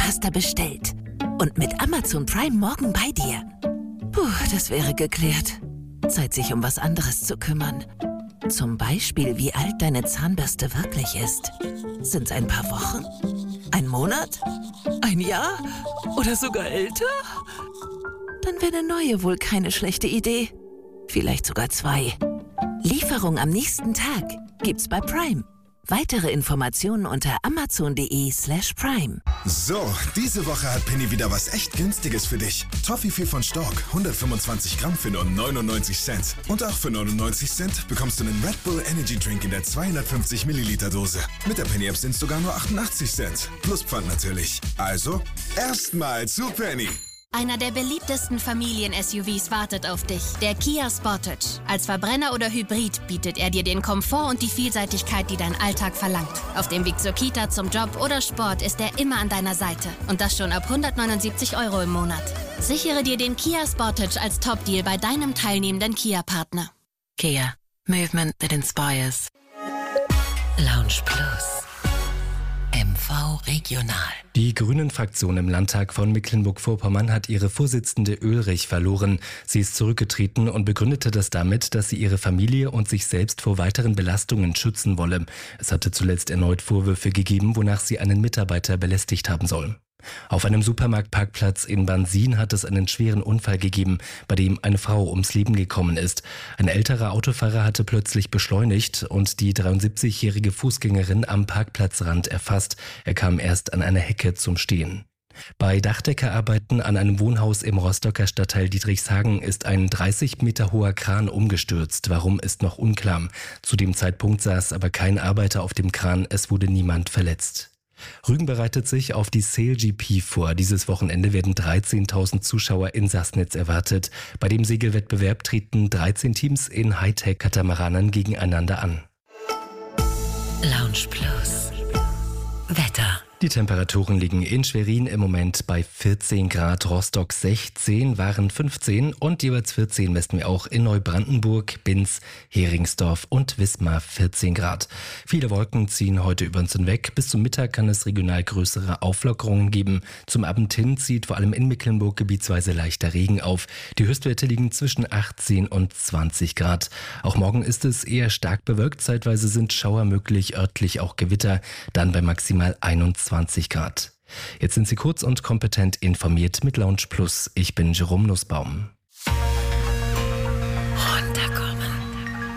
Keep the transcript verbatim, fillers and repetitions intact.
Zahnpasta bestellt. Und mit Amazon Prime morgen bei dir. Puh, das wäre geklärt. Zeit, sich um was anderes zu kümmern. Zum Beispiel, wie alt deine Zahnbürste wirklich ist. Sind's ein paar Wochen? Ein Monat? Ein Jahr? Oder sogar älter? Dann wäre eine neue wohl keine schlechte Idee. Vielleicht sogar zwei. Lieferung am nächsten Tag gibt's bei Prime. Weitere Informationen unter amazon.de slash prime. So, diese Woche hat Penny wieder was echt Günstiges für dich. Toffifee von Stork, hundertfünfundzwanzig Gramm für nur neunundneunzig Cent. Und auch für neunundneunzig Cent bekommst du einen Red Bull Energy Drink in der zweihundertfünfzig Milliliter Dose. Mit der Penny App sind es sogar nur achtundachtzig Cent. Plus Pfand natürlich. Also, erstmal zu Penny. Einer der beliebtesten Familien-S U Vs wartet auf dich, der Kia Sportage. Als Verbrenner oder Hybrid bietet er dir den Komfort und die Vielseitigkeit, die dein Alltag verlangt. Auf dem Weg zur Kita, zum Job oder Sport ist er immer an deiner Seite. Und das schon ab hundertneunundsiebzig Euro im Monat. Sichere dir den Kia Sportage als Top-Deal bei deinem teilnehmenden Kia-Partner. Kia. Movement that inspires. Lounge Plus. M V Regional. Die Grünen-Fraktion im Landtag von Mecklenburg-Vorpommern hat ihre Vorsitzende Ulrich verloren. Sie ist zurückgetreten und begründete das damit, dass sie ihre Familie und sich selbst vor weiteren Belastungen schützen wolle. Es hatte zuletzt erneut Vorwürfe gegeben, wonach sie einen Mitarbeiter belästigt haben soll. Auf einem Supermarktparkplatz in Bansin hat es einen schweren Unfall gegeben, bei dem eine Frau ums Leben gekommen ist. Ein älterer Autofahrer hatte plötzlich beschleunigt und die dreiundsiebzigjährige Fußgängerin am Parkplatzrand erfasst. Er kam erst an einer Hecke zum Stehen. Bei Dachdeckerarbeiten an einem Wohnhaus im Rostocker Stadtteil Dietrichshagen ist ein dreißig Meter hoher Kran umgestürzt. Warum, ist noch unklar. Zu dem Zeitpunkt saß aber kein Arbeiter auf dem Kran. Es wurde niemand verletzt. Rügen bereitet sich auf die Sail G P vor. Dieses Wochenende werden dreizehntausend Zuschauer in Sassnitz erwartet. Bei dem Segelwettbewerb treten dreizehn Teams in Hightech-Katamaranern gegeneinander an. Lounge Plus. Wetter. Die Temperaturen liegen in Schwerin im Moment bei vierzehn Grad, Rostock sechzehn, Waren fünfzehn und jeweils vierzehn messen wir auch in Neubrandenburg, Binz, Heringsdorf und Wismar vierzehn Grad. Viele Wolken ziehen heute über uns hinweg. Bis zum Mittag kann es regional größere Auflockerungen geben. Zum Abend hin zieht vor allem in Mecklenburg gebietsweise leichter Regen auf. Die Höchstwerte liegen zwischen achtzehn und zwanzig Grad. Auch morgen ist es eher stark bewölkt. Zeitweise sind Schauer möglich, örtlich auch Gewitter, dann bei maximal einundzwanzig Grad. Jetzt sind Sie kurz und kompetent informiert mit Lounge Plus. Ich bin Jerome Nussbaum. Runterkommen.